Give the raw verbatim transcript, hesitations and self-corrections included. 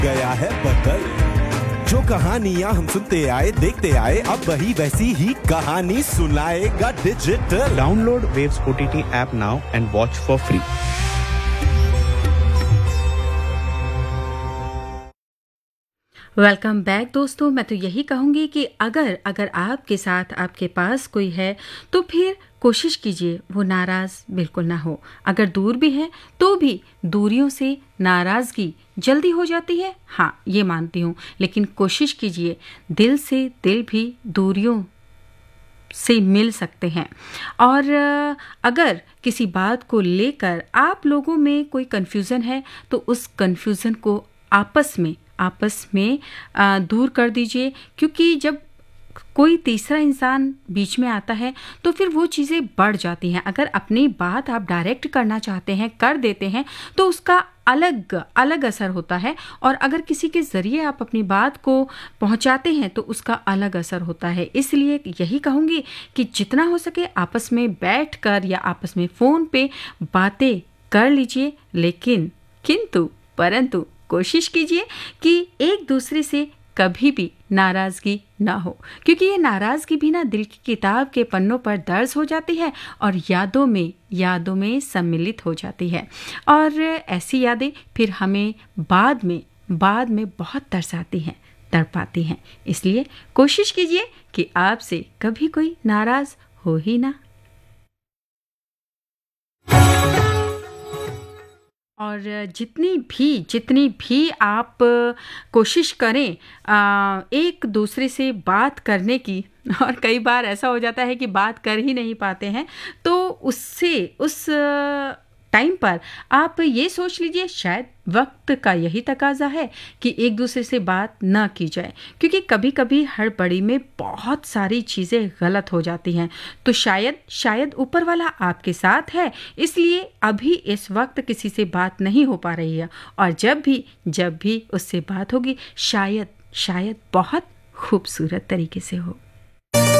गया है बदल। जो कहानियां हम सुनते आए देखते आए, अब वही वैसी ही कहानी सुनाएगा digital. Download waves OTT app now and watch for free. Welcome back दोस्तों। मैं तो यही कहूँगी कि अगर अगर आपके साथ आपके पास कोई है तो फिर कोशिश कीजिए वो नाराज़ बिल्कुल ना हो। अगर दूर भी है तो भी दूरियों से नाराज़गी जल्दी हो जाती है, हाँ ये मानती हूँ, लेकिन कोशिश कीजिए दिल से दिल भी दूरियों से मिल सकते हैं। और अगर किसी बात को लेकर आप लोगों में कोई कन्फ्यूज़न है तो उस कन्फ्यूज़न को आपस में आपस में आ, दूर कर दीजिए, क्योंकि जब कोई तीसरा इंसान बीच में आता है तो फिर वो चीज़ें बढ़ जाती हैं। अगर अपनी बात आप डायरेक्ट करना चाहते हैं, कर देते हैं, तो उसका अलग अलग असर होता है, और अगर किसी के ज़रिए आप अपनी बात को पहुंचाते हैं तो उसका अलग असर होता है। इसलिए यही कहूँगी कि जितना हो सके आपस में बैठकर या आपस में फ़ोन पे बातें कर लीजिए, लेकिन किंतु परंतु कोशिश कीजिए कि एक दूसरे से कभी भी नाराज़गी ना हो, क्योंकि ये नाराज़गी भी ना दिल की किताब के पन्नों पर दर्ज हो जाती है और यादों में यादों में सम्मिलित हो जाती है, और ऐसी यादें फिर हमें बाद में बाद में बहुत तरसाती हैं, तड़पाती हैं। इसलिए कोशिश कीजिए कि आपसे कभी कोई नाराज़ हो ही ना। और जितनी भी जितनी भी आप कोशिश करें आ, एक दूसरे से बात करने की, और कई बार ऐसा हो जाता है कि बात कर ही नहीं पाते हैं, तो उससे उस टाइम पर आप ये सोच लीजिए शायद वक्त का यही तकाजा है कि एक दूसरे से बात ना की जाए, क्योंकि कभी कभी हड़बड़ी में बहुत सारी चीज़ें गलत हो जाती हैं। तो शायद शायद ऊपर वाला आपके साथ है, इसलिए अभी इस वक्त किसी से बात नहीं हो पा रही है, और जब भी जब भी उससे बात होगी शायद शायद बहुत खूबसूरत तरीके से हो।